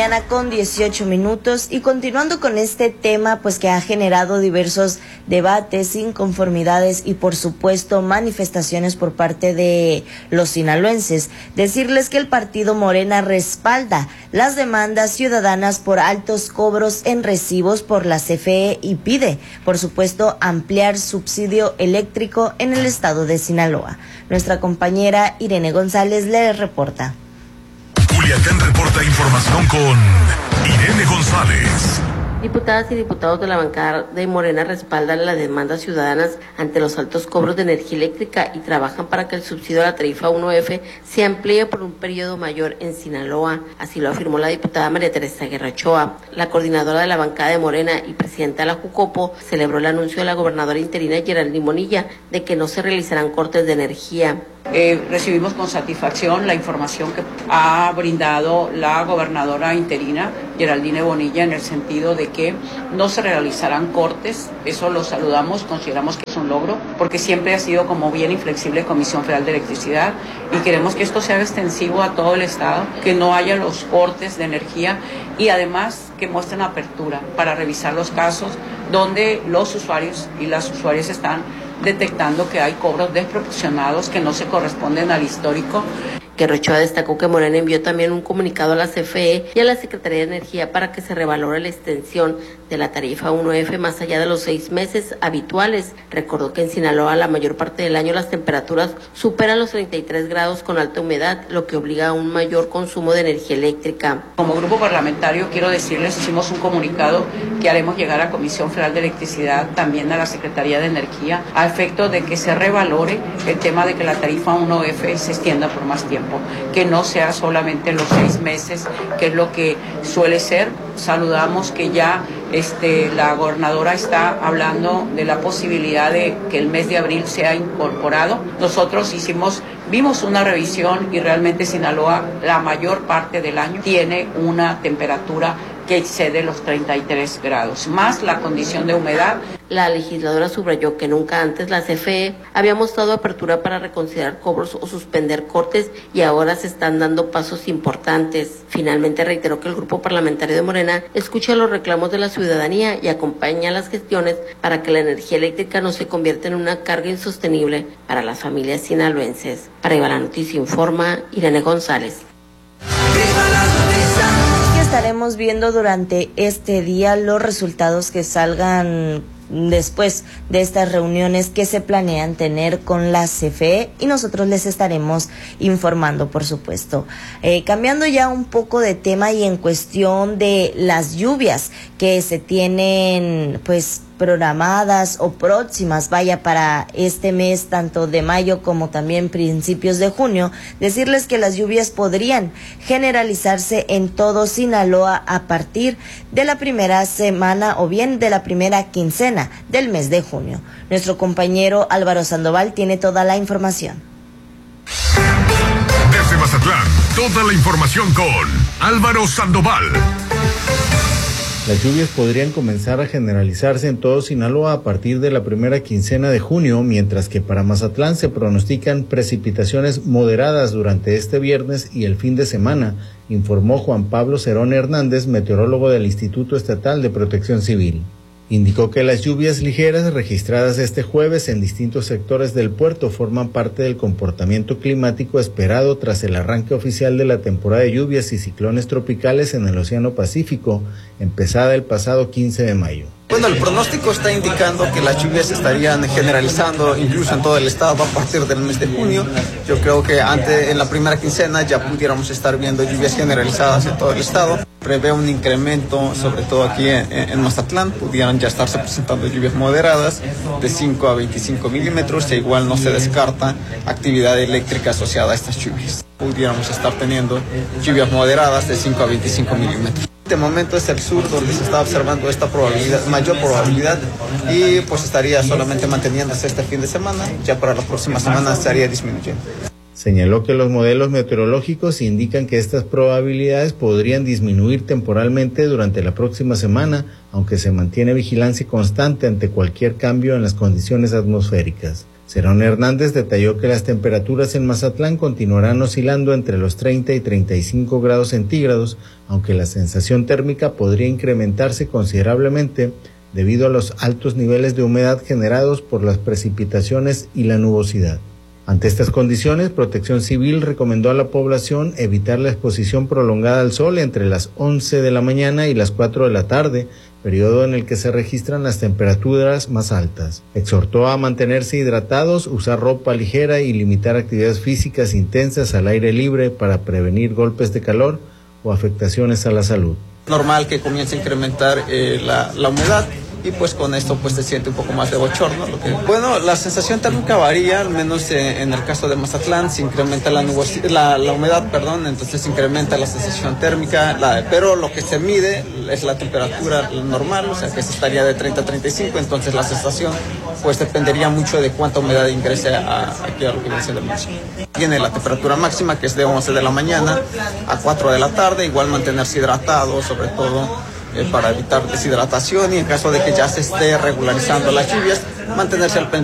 mañana con 18 minutos y continuando con este tema pues que ha generado diversos debates, inconformidades y por supuesto manifestaciones por parte de los sinaloenses, decirles que el partido Morena respalda las demandas ciudadanas por altos cobros en recibos por la CFE y pide por supuesto ampliar subsidio eléctrico en el estado de Sinaloa. Nuestra compañera Irene González le reporta. Culiacán reporta información con Irene González. Diputadas y diputados de la bancada de Morena respaldan las demandas ciudadanas ante los altos cobros de energía eléctrica y trabajan para que el subsidio a la tarifa 1F se amplíe por un periodo mayor en Sinaloa. Así lo afirmó la diputada María Teresa Guerra Ochoa. La coordinadora de la bancada de Morena y presidenta de la Jucopo celebró el anuncio de la gobernadora interina Geraldine Bonilla de que no se realizarán cortes de energía. Recibimos con satisfacción la información que ha brindado la gobernadora interina Geraldine Bonilla en el sentido de que no se realizarán cortes. Eso lo saludamos, consideramos que es un logro, porque siempre ha sido como bien inflexible Comisión Federal de Electricidad y queremos que esto sea extensivo a todo el estado, que no haya los cortes de energía y además que muestren apertura para revisar los casos donde los usuarios y las usuarias están detectando que hay cobros desproporcionados que no se corresponden al histórico. Guerra Ochoa destacó que Morena envió también un comunicado a la CFE y a la Secretaría de Energía para que se revalore la extensión de la tarifa 1F más allá de los 6 meses habituales. Recordó que en Sinaloa la mayor parte del año las temperaturas superan los 33 grados con alta humedad, lo que obliga a un mayor consumo de energía eléctrica. Como grupo parlamentario quiero decirles, hicimos un comunicado que haremos llegar a Comisión Federal de Electricidad, también a la Secretaría de Energía, a efecto de que se revalore el tema de que la tarifa 1F se extienda por más tiempo, que no sea solamente los 6 meses, que es lo que suele ser. Saludamos que ya la gobernadora está hablando de la posibilidad de que el mes de abril sea incorporado. Nosotros vimos una revisión y realmente Sinaloa la mayor parte del año tiene una temperatura que excede los 33 grados, más la condición de humedad. La legisladora subrayó que nunca antes la CFE había mostrado apertura para reconsiderar cobros o suspender cortes y ahora se están dando pasos importantes. Finalmente reiteró que el grupo parlamentario de Morena escucha los reclamos de la ciudadanía y acompaña las gestiones para que la energía eléctrica no se convierta en una carga insostenible para las familias sinaloenses. Para Iba la Noticia informa Irene González. Estaremos viendo durante este día los resultados que salgan después de estas reuniones que se planean tener con la CFE y nosotros les estaremos informando, por supuesto. Cambiando ya un poco de tema y en cuestión de las lluvias que se tienen pues programadas o próximas, para este mes, tanto de mayo como también principios de junio, decirles que las lluvias podrían generalizarse en todo Sinaloa a partir de la primera semana o bien de la primera quincena del mes de junio. Nuestro compañero Álvaro Sandoval tiene toda la información. Desde Mazatlán, toda la información con Álvaro Sandoval. Las lluvias podrían comenzar a generalizarse en todo Sinaloa a partir de la primera quincena de junio, mientras que para Mazatlán se pronostican precipitaciones moderadas durante este viernes y el fin de semana, informó Juan Pablo Cerón Hernández, meteorólogo del Instituto Estatal de Protección Civil. Indicó que las lluvias ligeras registradas este jueves en distintos sectores del puerto forman parte del comportamiento climático esperado tras el arranque oficial de la temporada de lluvias y ciclones tropicales en el Océano Pacífico, empezada el pasado 15 de mayo. Bueno, el pronóstico está indicando que las lluvias se estarían generalizando incluso en todo el estado a partir del mes de junio. Yo creo que en la primera quincena ya pudiéramos estar viendo lluvias generalizadas en todo el estado. Prevé un incremento, sobre todo aquí en Mazatlán, pudieran ya estarse presentando lluvias moderadas de 5 a 25 milímetros, e igual no se descarta actividad eléctrica asociada a estas lluvias. Pudiéramos estar teniendo lluvias moderadas de 5 a 25 milímetros. En este momento es el sur donde se está observando esta probabilidad, mayor probabilidad, y pues estaría solamente manteniéndose este fin de semana, ya para la próxima semana estaría disminuyendo. Señaló que los modelos meteorológicos indican que estas probabilidades podrían disminuir temporalmente durante la próxima semana, aunque se mantiene vigilancia constante ante cualquier cambio en las condiciones atmosféricas. Cerón Hernández detalló que las temperaturas en Mazatlán continuarán oscilando entre los 30 y 35 grados centígrados, aunque la sensación térmica podría incrementarse considerablemente debido a los altos niveles de humedad generados por las precipitaciones y la nubosidad. Ante estas condiciones, Protección Civil recomendó a la población evitar la exposición prolongada al sol entre las 11 de la mañana y las 4 de la tarde, periodo en el que se registran las temperaturas más altas. Exhortó a mantenerse hidratados, usar ropa ligera y limitar actividades físicas intensas al aire libre para prevenir golpes de calor o afectaciones a la salud. Normal que comience a incrementar la humedad. Y pues con esto pues se siente un poco más de bochorno. Bueno, la sensación térmica varía, al menos en el caso de Mazatlán, se incrementa la humedad, entonces se incrementa la sensación térmica, pero lo que se mide es la temperatura normal, o sea que se estaría de 30 a 35, entonces la sensación pues dependería mucho de cuánta humedad ingrese aquí a lo que viene siendo el máximo. Tiene la temperatura máxima que es de 11 de la mañana a 4 de la tarde, igual mantenerse hidratado, sobre todo para evitar deshidratación, y en caso de que ya se esté regularizando las lluvias, mantenerse al pendiente